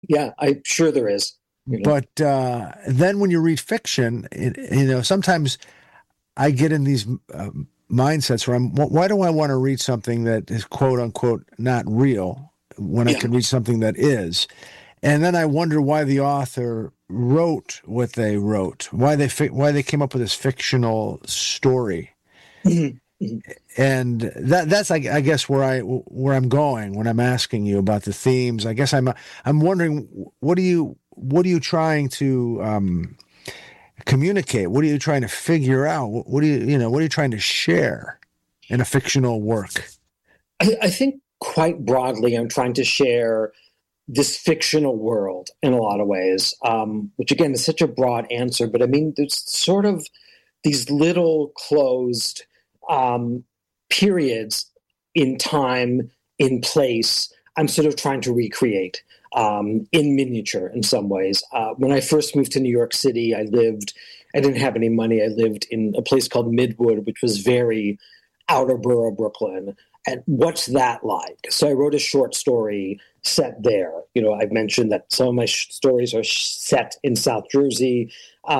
Yeah, I'm sure there is. You know. But then when you read fiction, sometimes I get in these mindsets where why do I want to read something that is quote unquote not real when I Yeah. can read something that is? And then I wonder why the author wrote what they wrote, why they came up with this fictional story. Mhm. Mhm. And that's I guess where I'm going when I'm asking you about the themes. I guess I'm wondering what are you trying to communicate? What are you trying to figure out? What do what are you trying to share in a fictional work? I think quite broadly, I'm trying to share this fictional world in a lot of ways, which again is such a broad answer, but I mean, there's sort of these little closed um, periods in time, in place. I'm sort of trying to recreate in miniature in some ways. When I first moved to New York City, I didn't have any money. I lived in a place called Midwood, which was very outer borough Brooklyn. And what's that like? So I wrote a short story set there. You know, I've mentioned that some of my stories are set in South Jersey.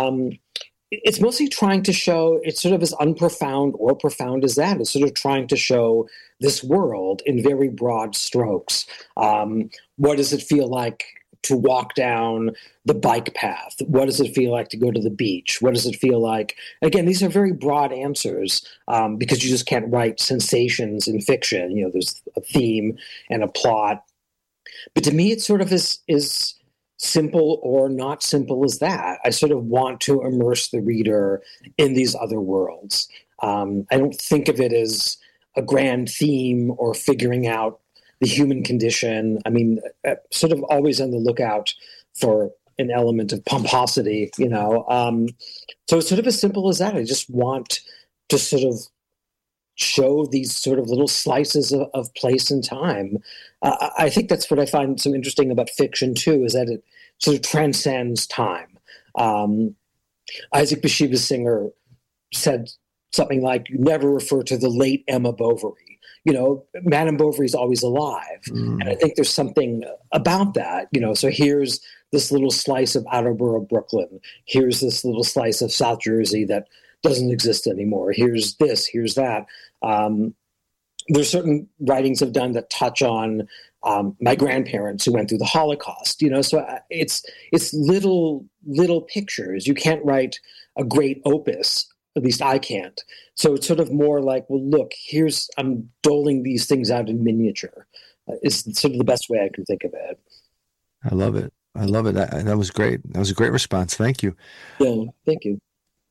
It's mostly trying to show it's sort of as unprofound or profound as that. It's sort of trying to show this world in very broad strokes. What does it feel like to walk down the bike path? What does it feel like to go to the beach? What does it feel like? Again, these are very broad answers because you just can't write sensations in fiction. You know, there's a theme and a plot. But to me, it sort of is simple or not simple as that. I sort of want to immerse the reader in these other worlds. I don't think of it as a grand theme or figuring out the human condition. I mean, sort of always on the lookout for an element of pomposity, you know. So it's sort of as simple as that. I just want to sort of show these sort of little slices of place and time. I think that's what I find so interesting about fiction too, is that it sort of transcends time. Um, Isaac Bashevis Singer said something like, "You never refer to the late Emma Bovary." You know, Madame Bovary is always alive, and I Mm. think there's something about that. You know, so here's this little slice of outer borough Brooklyn. Here's this little slice of South Jersey that doesn't exist anymore. Here's this. Here's that. Um, there's certain writings I've done that touch on my grandparents who went through the Holocaust. You know, so it's little pictures. You can't write a great opus. At least I can't. So it's sort of more like, well, look, here's I'm doling these things out in miniature. Is sort of the best way I can think of it. I love it. I love it. That was great. That was a great response. Thank you. Yeah, thank you.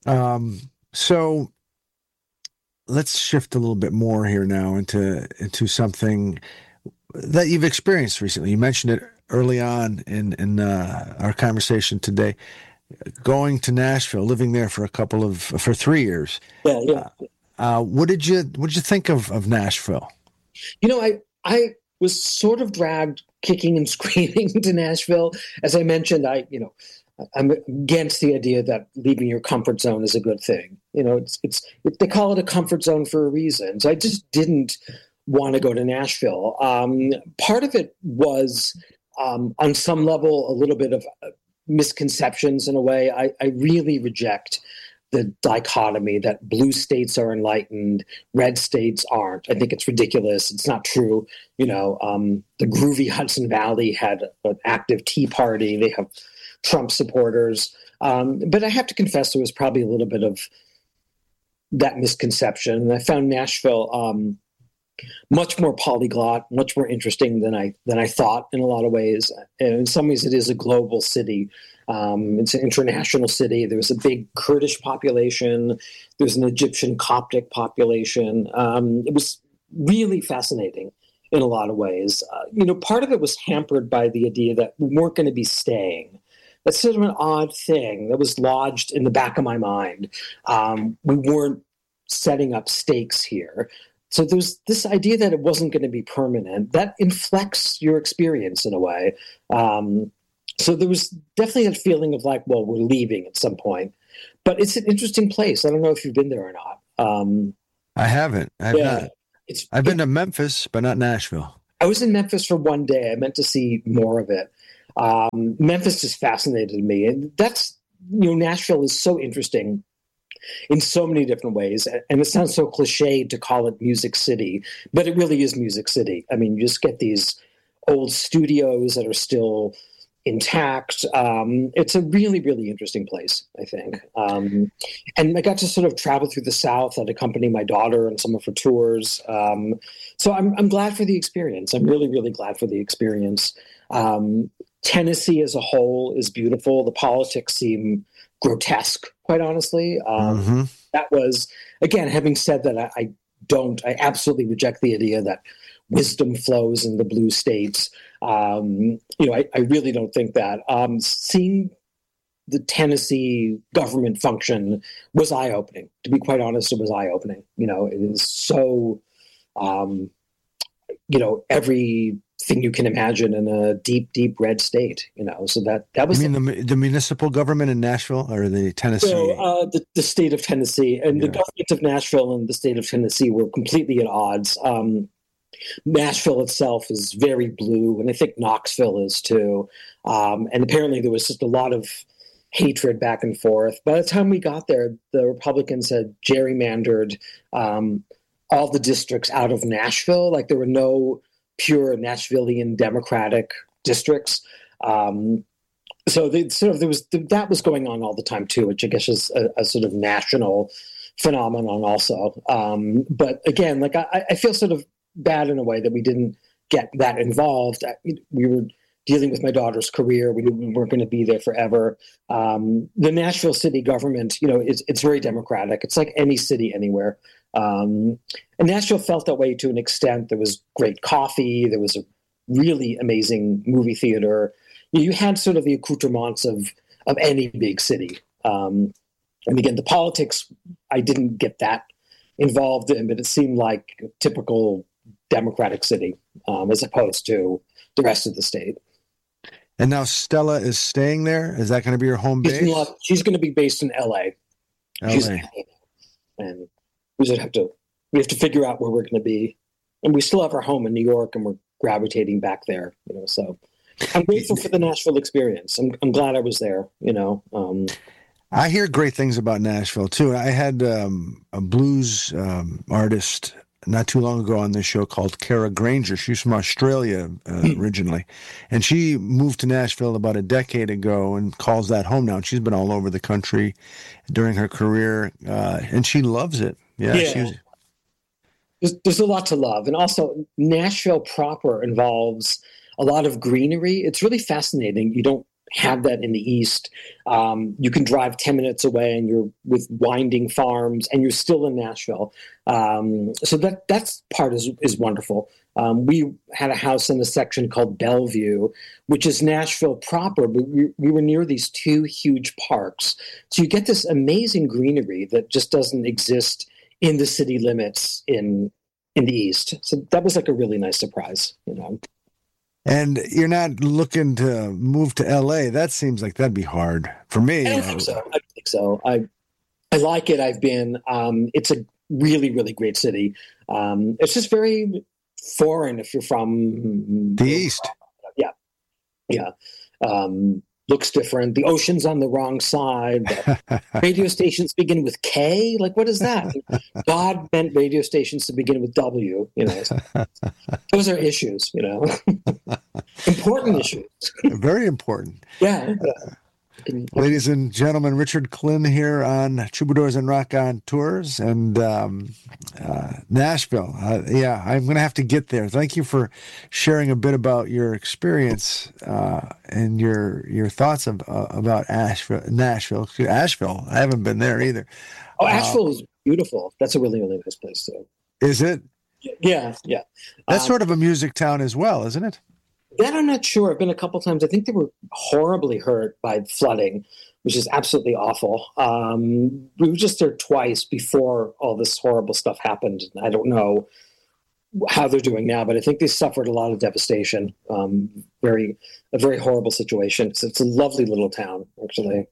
So let's shift a little bit more here now into something that you've experienced recently. You mentioned it early on in our conversation today. Going to Nashville, living there for 3 years. Yeah, yeah. What did you think of Nashville? You know, I was sort of dragged kicking and screaming to Nashville. As I mentioned, I'm against the idea that leaving your comfort zone is a good thing. You know, they call it a comfort zone for a reason. So I just didn't want to go to Nashville. Part of it was on some level a little bit of misconceptions in a way. I really reject the dichotomy that blue states are enlightened, red states aren't. I think it's ridiculous. It's not true. You know, the groovy Hudson Valley had an active Tea Party. They have Trump supporters. But I have to confess there was probably a little bit of that misconception. And I found Nashville much more polyglot, much more interesting than I thought in a lot of ways. And in some ways, it is a global city. It's an international city. There's a big Kurdish population. There's an Egyptian Coptic population. It was really fascinating in a lot of ways. You know, part of it was hampered by the idea that we weren't going to be staying. That's sort of an odd thing that was lodged in the back of my mind. We weren't setting up stakes here. So there's this idea that it wasn't going to be permanent. That inflects your experience in a way. So there was definitely that feeling of like, well, we're leaving at some point. But it's an interesting place. I don't know if you've been there or not. I haven't. I have Yeah, not. it's I've been it, to Memphis, but not Nashville. I was in Memphis for one day. I meant to see more of it. Memphis just fascinated me, and that's Nashville is so interesting in so many different ways. And it sounds so cliched to call it Music City, but it really is Music City. I mean, you just get these old studios that are still intact. It's a really, really interesting place, I think. And I got to sort of travel through the South and accompany my daughter on some of her tours. So I'm glad for the experience. I'm really, really glad for the experience. Tennessee as a whole is beautiful. The politics seem grotesque, quite honestly. That was, again, having said that, I absolutely reject the idea that wisdom flows in the blue states. I really don't think that. Seeing the Tennessee government function was eye-opening. To be quite honest, it was eye-opening. It is so, everything you can imagine in a deep, deep red state. So that was. You mean the municipal government in Nashville or the Tennessee? So, the state of Tennessee and the government of Nashville and the state of Tennessee were completely at odds. Nashville itself is very blue, and I think Knoxville is too. And apparently there was just a lot of hatred back and forth. By the time we got there, the Republicans had gerrymandered all the districts out of Nashville. Like there were no pure Nashvilleian Democratic districts. So that was going on all the time too, which I guess is a sort of national phenomenon also. But again, like I feel sort of bad in a way that we didn't get that involved. We were dealing with my daughter's career. We weren't going to be there forever. The Nashville city government, it's very democratic. It's like any city anywhere. And Nashville felt that way to an extent. There was great coffee. There was a really amazing movie theater. You had sort of the accoutrements of any big city. And again, the politics, I didn't get that involved in, but it seemed like a typical Democratic city as opposed to the rest of the state. And now Stella is staying there? Is that going to be her home base? She's going to be based in L.A. And we have to figure out where we're going to be. And we still have our home in New York, and we're gravitating back there. So I'm grateful for the Nashville experience. I'm glad I was there. I hear great things about Nashville too. I had a blues artist not too long ago on this show called Kara Granger. She's from Australia originally, and she moved to Nashville about a decade ago and calls that home now. And she's been all over the country during her career, and she loves it. Yeah. There's a lot to love, and also Nashville proper involves a lot of greenery. It's really fascinating. You don't have that in the East. You can drive 10 minutes away and you're with winding farms and you're still in Nashville. So that's part is wonderful. We had a house in a section called Bellevue, which is Nashville proper, but we were near these two huge parks. So you get this amazing greenery that just doesn't exist in the city limits in the East. So that was like a really nice surprise, And you're not looking to move to L.A. That seems like that'd be hard for me. I don't think so. I like it. I've been. It's a really, really great city. It's just very foreign if you're from the East. Yeah. Looks different. The ocean's on the wrong side. The radio stations begin with K. Like, what is that? God meant radio stations to begin with W. Those are issues. Important issues. Very important. Yeah. Ladies and gentlemen, Richard Klin here on Troubadours and Rock on Tours and Nashville. I'm going to have to get there. Thank you for sharing a bit about your experience and your thoughts about Nashville. Asheville. I haven't been there either. Oh, Asheville is beautiful. That's a really, really nice place too. Is it? Yeah. That's sort of a music town as well, isn't it? That I'm not sure. I've been a couple times. I think they were horribly hurt by flooding, which is absolutely awful. We were just there twice before all this horrible stuff happened. I don't know how they're doing now, but I think they suffered a lot of devastation. A very horrible situation. So it's a lovely little town, actually.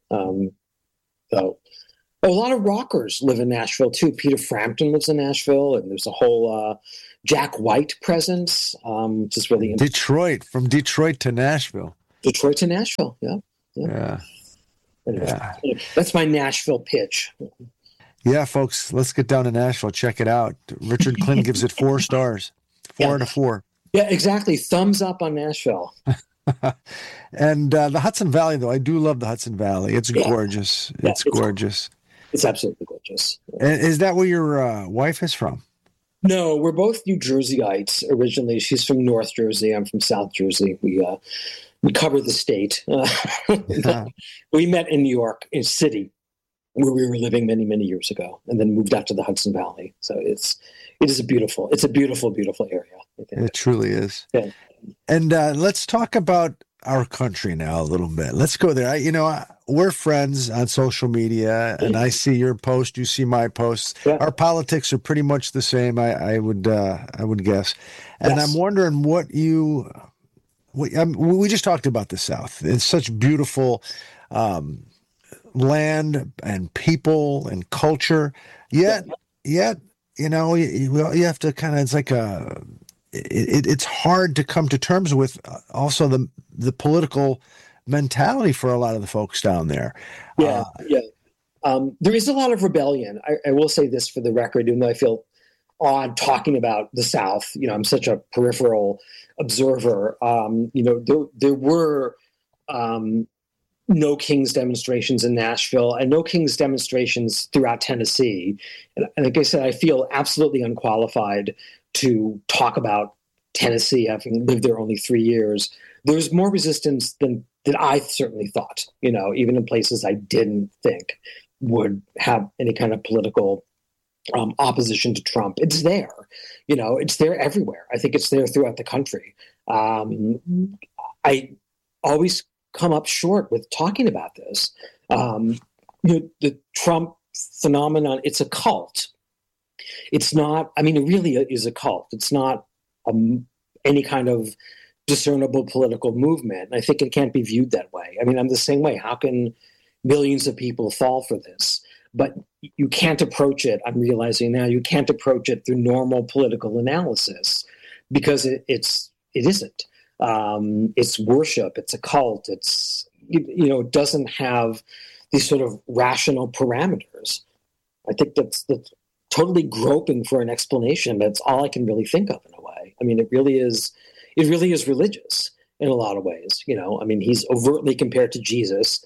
So a lot of rockers live in Nashville too. Peter Frampton lives in Nashville, and there's a whole Jack White presence, which is really interesting. From Detroit to Nashville. Detroit to Nashville. Yeah. Yeah. Anyway, that's my Nashville pitch. Yeah, folks, let's get down to Nashville. Check it out. Richard Klin gives it 4 stars, 4 out of 4. Yeah, exactly. Thumbs up on Nashville. And the Hudson Valley, though, I do love the Hudson Valley. It's gorgeous. Yeah, it's gorgeous. It's absolutely gorgeous. And is that where your wife is from? No, we're both New Jerseyites originally. She's from North Jersey. I'm from South Jersey. We cover the state. We met in New York City, where we were living many, many years ago, and then moved out to the Hudson Valley. So it is a beautiful area. It truly is. Yeah. And let's talk about our country now a little bit. Let's go there. We're friends on social media, and I see your post, you see my posts. Yeah. Our politics are pretty much the same, I would guess. And Yes. I'm wondering we just talked about the South. It's such beautiful land and people and culture. Yet, you have to kind of, it's like it's hard to come to terms with also the political mentality for a lot of the folks down there. Yeah. There is a lot of rebellion. I will say this for the record, even though I feel odd talking about the South. I'm such a peripheral observer. There were No Kings demonstrations in Nashville and No Kings demonstrations throughout Tennessee. And like I said, I feel absolutely unqualified to talk about Tennessee, having lived there only 3 years. There's more resistance than I certainly thought, even in places I didn't think would have any kind of political opposition to Trump. It's there, it's there everywhere. I think it's there throughout the country. I always come up short with talking about this. The Trump phenomenon, it's a cult. It's not, it really is a cult. It's not any kind of discernible political movement. And I think it can't be viewed that way. I'm the same way. How can millions of people fall for this? But you can't approach it, I'm realizing now, you can't approach it through normal political analysis because it isn't. It's worship, it's a cult, it doesn't have these sort of rational parameters. I think that's totally groping for an explanation. That's all I can really think of in a way. It really is religious in a lot of ways. He's overtly compared to Jesus.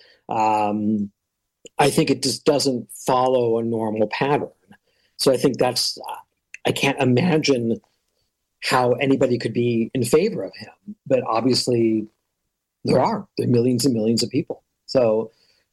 I think it just doesn't follow a normal pattern. So I think I can't imagine how anybody could be in favor of him. But obviously there are millions and millions of people. So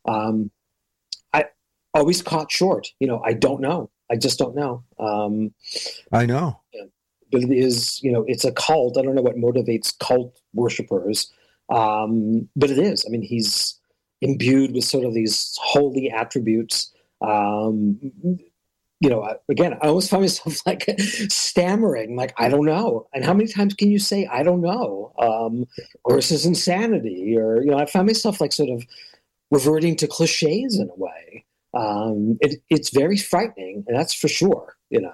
I always caught short. I don't know. I just don't know. I know. But it is, it's a cult. I don't know what motivates cult worshipers. But it is. He's imbued with sort of these holy attributes. Again, I always find myself like stammering, like, I don't know. And how many times can you say, I don't know? Or this is insanity. Or, I find myself like sort of reverting to cliches in a way. It's very frightening, and that's for sure,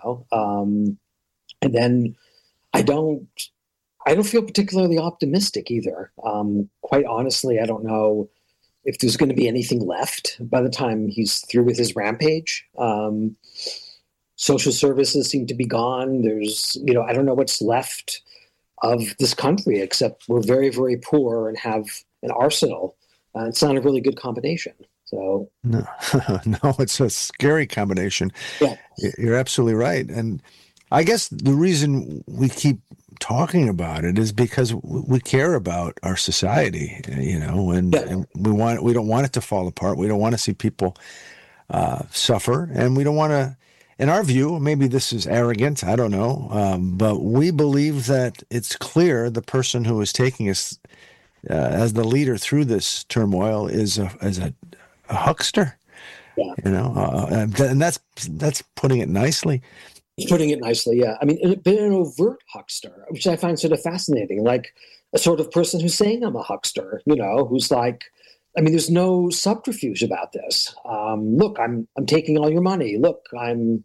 and then I don't feel particularly optimistic either. Quite honestly, I don't know if there's going to be anything left by the time he's through with his rampage. Social services seem to be gone. There's, I don't know what's left of this country, except we're very, very poor and have an arsenal. It's not a really good combination. So no, it's a scary combination. Yeah. You're absolutely right. And I guess the reason we keep talking about it is because we care about our society, and we don't want it to fall apart. We don't want to see people suffer, and we don't want to, in our view, maybe this is arrogant, I don't know, but we believe that it's clear the person who is taking us as the leader through this turmoil is a huckster. Yeah. And that's putting it nicely. He's putting it nicely, yeah. But an overt huckster, which I find sort of fascinating, like a sort of person who's saying I'm a huckster, who's like, there's no subterfuge about this. Look, I'm taking all your money. Look, I'm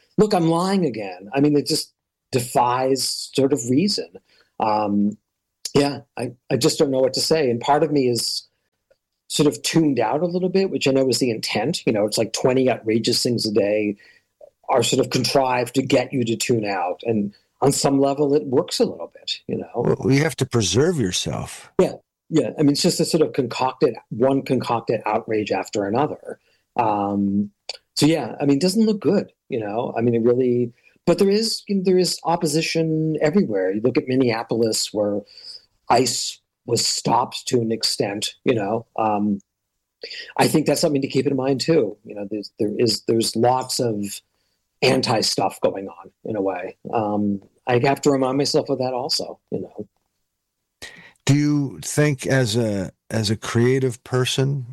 lying again. It just defies sort of reason. Yeah, I just don't know what to say. And part of me is sort of tuned out a little bit, which I know is the intent. It's like 20 outrageous things a day are sort of contrived to get you to tune out. And on some level, it works a little bit. Well, you have to preserve yourself. Yeah. Yeah. I mean, it's just a sort of concocted outrage after another. So yeah, I mean, it doesn't look good. I mean, it really, but there is opposition everywhere. You look at Minneapolis where ICE was stopped to an extent. I think that's something to keep in mind too. There's lots of anti stuff going on in a way. I have to remind myself of that also. Do you think as a creative person,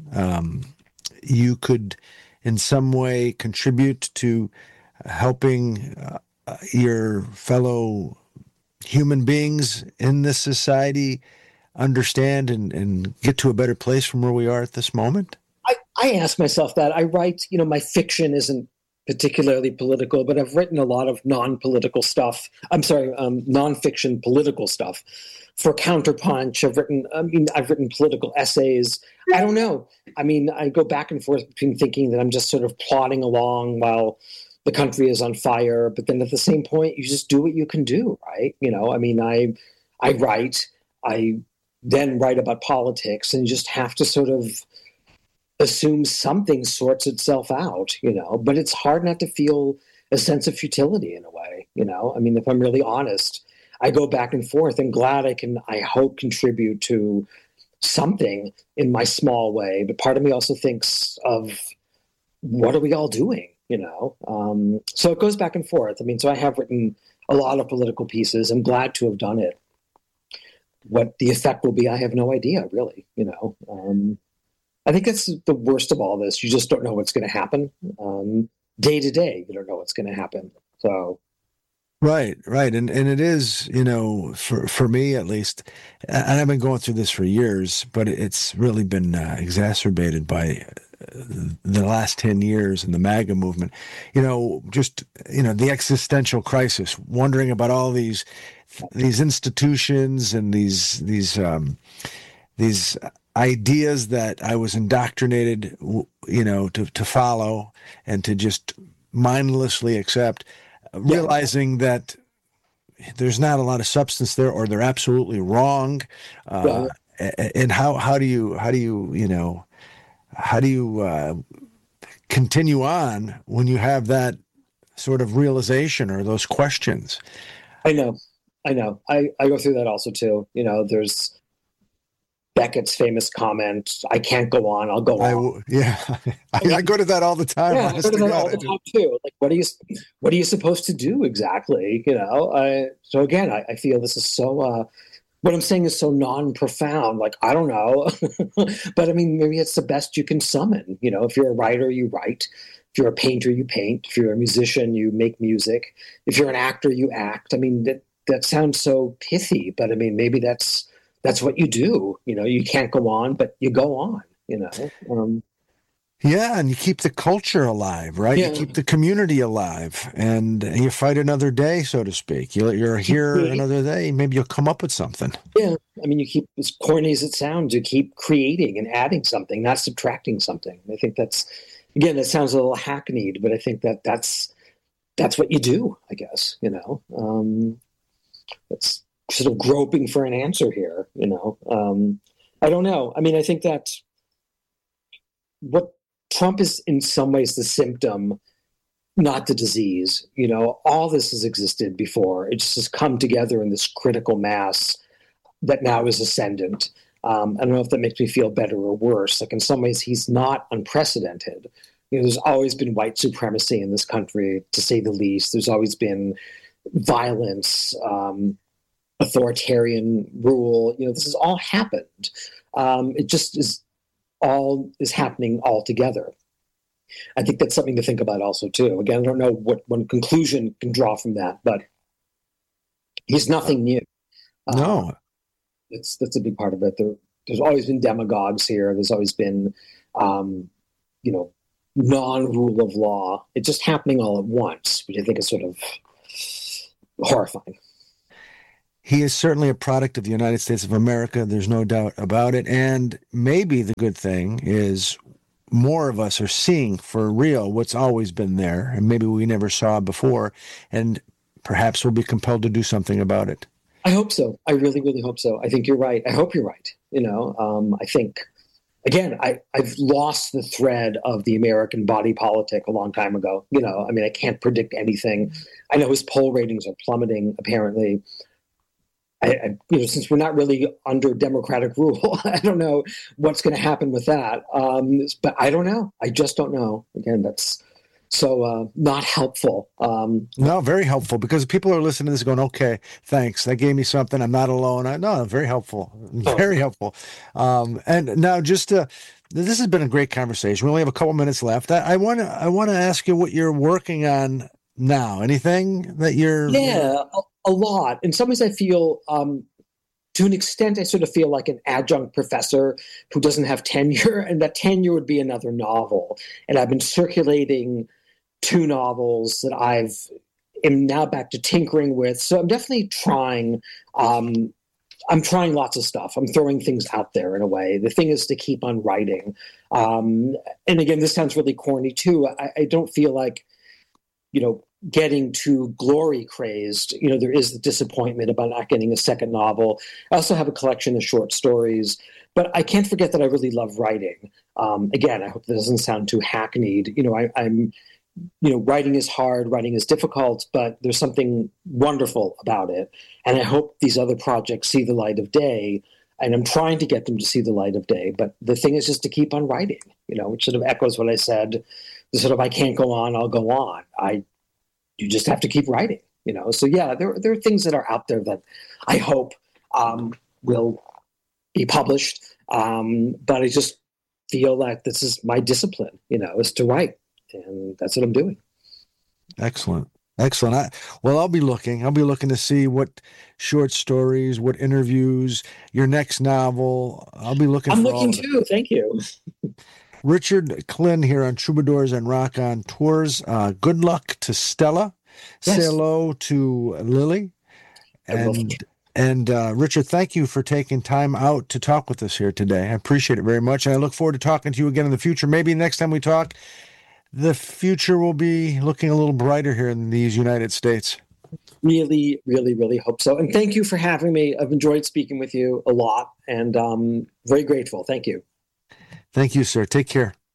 you could in some way contribute to helping your fellow human beings in this society understand and get to a better place from where we are at this moment? I ask myself that. I write, my fiction isn't particularly political, but I've written a lot of non-political stuff. I'm sorry, non-fiction political stuff for Counterpunch. I've written political essays. I don't know. I mean, I go back and forth between thinking that I'm just sort of plodding along while the country is on fire, but then at the same point, you just do what you can do, right? I mean, I write, I then write about politics, and you just have to sort of assume something sorts itself out. But it's hard not to feel a sense of futility in a way. I mean, if I'm really honest, I go back and forth and glad I hope, contribute to something in my small way. But part of me also thinks of what are we all doing. So it goes back and forth. I mean, so I have written a lot of political pieces. I'm glad to have done it. What the effect will be, I have no idea, really. I think that's the worst of all this. You just don't know what's going to happen. Day to day, you don't know what's going to happen. So, right, and it is, for me at least, and I've been going through this for years, but it's really been exacerbated by the last 10 years and the MAGA movement. The existential crisis, wondering about all these institutions and these ideas that I was indoctrinated, to follow and to just mindlessly accept, realizing that there's not a lot of substance there, or they're absolutely wrong. And how do you continue on when you have that sort of realization or those questions? I know. I go through that also too. There's Beckett's famous comment, "I can't go on, I'll go on." I go to that all the time. Yeah, I go to that all the time too. Like, what are you supposed to do exactly? So again, I feel this is so. What I'm saying is so non-profound. Like, I don't know, but I mean, maybe it's the best you can summon. If you're a writer, you write. If you're a painter, you paint. If you're a musician, you make music. If you're an actor, you act. I mean, that sounds so pithy, but I mean, maybe that's what you do. You can't go on, but you go on. Yeah, and you keep the culture alive, right? Yeah. You keep the community alive, and you fight another day, so to speak. You're here another day. Maybe you'll come up with something. Yeah, I mean, you keep, as corny as it sounds, you keep creating and adding something, not subtracting something. I think that sounds a little hackneyed, but I think that's what you do, I guess. It's sort of groping for an answer here. I don't know. I mean, I think that what Trump is in some ways the symptom, not the disease. All this has existed before. It just has come together in this critical mass that now is ascendant. I don't know if that makes me feel better or worse. Like, in some ways, he's not unprecedented. There's always been white supremacy in this country, to say the least. There's always been violence, authoritarian rule. This has all happened. It just is happening all together. I think that's something to think about also too. Again, I don't know what one conclusion can draw from that, but he's nothing new. No, that's a big part of it. There's always been demagogues here. There's always been, non-rule of law. It's just happening all at once, which I think is sort of horrifying. He is certainly a product of the United States of America. There's no doubt about it. And maybe the good thing is more of us are seeing for real what's always been there, and maybe we never saw before, and perhaps we'll be compelled to do something about it. I hope so. I really, really hope so. I think you're right. I hope you're right. I think, again, I've lost the thread of the American body politic a long time ago. I can't predict anything. I know his poll ratings are plummeting, apparently. Since we're not really under democratic rule, I don't know what's going to happen with that. But I don't know. I just don't know. Again, that's so not helpful. No, very helpful, because people are listening to this going, okay, thanks. That gave me something. I'm not alone. No, very helpful. Very helpful. And now this has been a great conversation. We only have a couple minutes left. I want to ask you what you're working on now. Anything that you're... Yeah, a lot. In some ways, I feel, to an extent, I sort of feel like an adjunct professor who doesn't have tenure, and that tenure would be another novel. And I've been circulating 2 novels that am now back to tinkering with. So I'm definitely trying. I'm trying lots of stuff. I'm throwing things out there in a way. The thing is to keep on writing. And again, this sounds really corny too. I don't feel like, getting too glory crazed. There is the disappointment about not getting a second novel. I also have a collection of short stories, but I can't forget that I really love writing. Again, I hope that doesn't sound too hackneyed. I'm writing is hard, writing is difficult, but there's something wonderful about it. And I hope these other projects see the light of day, and I'm trying to get them to see the light of day. But the thing is just to keep on writing, which sort of echoes what I said, the sort of, I can't go on, I'll go on. You just have to keep writing, So yeah, there are things that are out there that I hope will be published. But I just feel like this is my discipline, is to write. And that's what I'm doing. Excellent. I'll be looking to see what short stories, what interviews, your next novel. I'll be looking. I'm looking too. Thank you. Richard Klin here on Troubadours and Rock on Tours. Good luck to Stella. Yes. Say hello to Lily. And Richard, thank you for taking time out to talk with us here today. I appreciate it very much. And I look forward to talking to you again in the future. Maybe next time we talk, the future will be looking a little brighter here in these United States. Really, really, really hope so. And thank you for having me. I've enjoyed speaking with you a lot, and very grateful. Thank you. Thank you, sir. Take care.